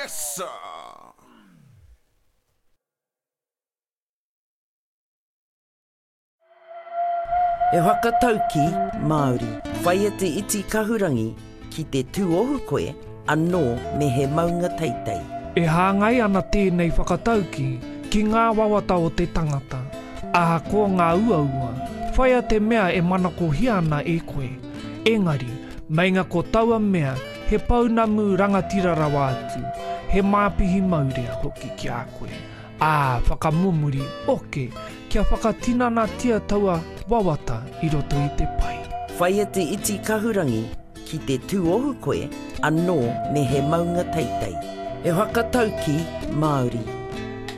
Yes, sir. E whakatau ki Māori, whai te iti kahurangi ki te tūohu koe, anō me he maunga teitei. E hāngai ana tēnei whakatauki ki ngā wawata o te tangata. Aha ko ngā uaua, whaia te mea e manako hiana e koe. Engari, mainga ko taua mea, he paunamu rangatirarawa atu, he māpihi maurea hoki ki a koe. Whakamumuri, oke, kia whakatinana tia taua wawata i roto i te pai. Whaia te iti kahurangi ki te tūohu koe, anō me he maunga teitei. E whakatau ki Māori.